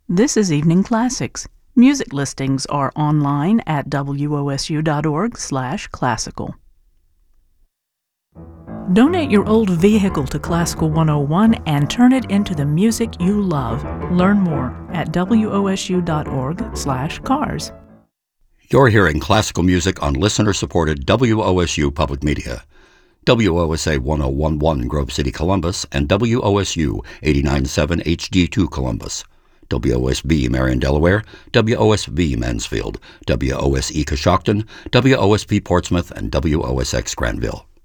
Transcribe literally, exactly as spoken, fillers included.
This is Evening Classics. Music listings are online at wosu.org slash classical. Donate your old vehicle to Classical one oh one and turn it into the music you love. Learn more at wosu.org slash cars. You're hearing classical music on listener-supported W O S U Public Media. W O S A one oh one point one Grove City, Columbus, and W O S U eighty-nine point seven H D two Columbus. W O S B Marion, Delaware, W O S V Mansfield, W O S E Coshocton, W O S P Portsmouth, and W O S X Granville.